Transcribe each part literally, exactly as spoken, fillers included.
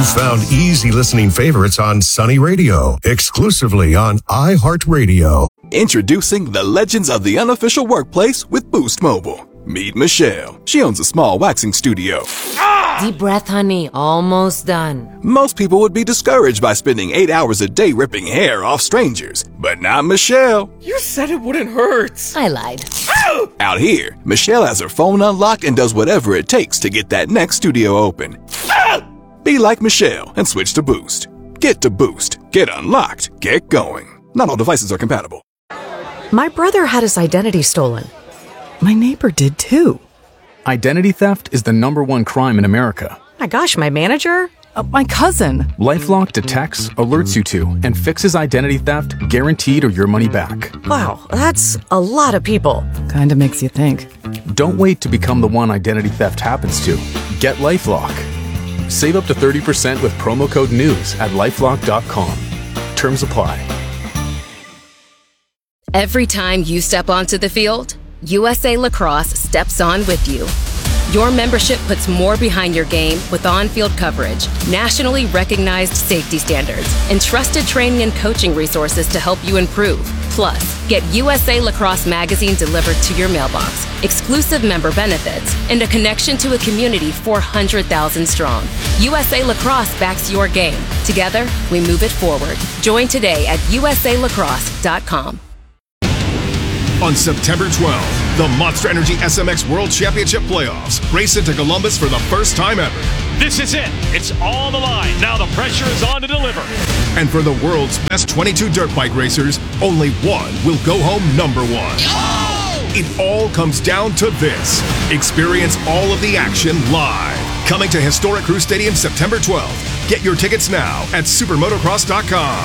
You found easy listening favorites on Sunny Radio, exclusively on iHeartRadio. Introducing the legends of the unofficial workplace with Boost Mobile. Meet Michelle. She owns a small waxing studio. Deep breath, honey. Almost done. Most people would be discouraged by spending eight hours a day ripping hair off strangers, but not Michelle. You said it wouldn't hurt. I lied. Out here, Michelle has her phone unlocked and does whatever it takes to get that next studio open. Be like Michelle and switch to Boost. Get to Boost. Get unlocked. Get going. Not all devices are compatible. My brother had his identity stolen. My neighbor did too. Identity theft is the number one crime in America. My gosh, my manager? Uh, my cousin. LifeLock detects, alerts you to, and fixes identity theft guaranteed or your money back. Wow, that's a lot of people. Kinda makes you think. Don't wait to become the one identity theft happens to. Get LifeLock. Save up to thirty percent with promo code NEWS at lifelock dot com. Terms apply. Every time you step onto the field, U S A Lacrosse steps on with you. Your membership puts more behind your game with on-field coverage, nationally recognized safety standards, and trusted training and coaching resources to help you improve. Plus, get U S A Lacrosse magazine delivered to your mailbox, exclusive member benefits, and a connection to a community four hundred thousand strong. U S A Lacrosse backs your game. Together, we move it forward. Join today at U S A lacrosse dot com. On September twelfth, the Monster Energy S M X World Championship Playoffs race into Columbus for the first time ever. This is it. It's on the line. Now the pressure is on to deliver. And for the world's best twenty-two dirt bike racers, only one will go home number one. Oh! It all comes down to this. Experience all of the action live. Coming to historic Crew Stadium September twelfth. Get your tickets now at supermotocross dot com.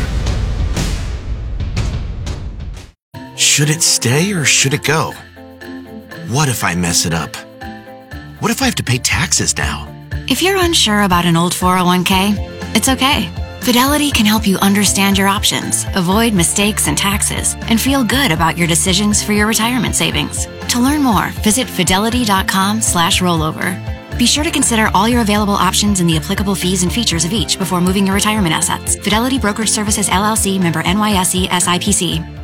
Should it stay or should it go? What if I mess it up? What if I have to pay taxes now? If you're unsure about an old four oh one k, it's okay. Fidelity can help you understand your options, avoid mistakes and taxes, and feel good about your decisions for your retirement savings. To learn more, visit fidelity dot com slash rollover. Be sure to consider all your available options and the applicable fees and features of each before moving your retirement assets. Fidelity Brokerage Services, L L C, member N Y S E, S I P C.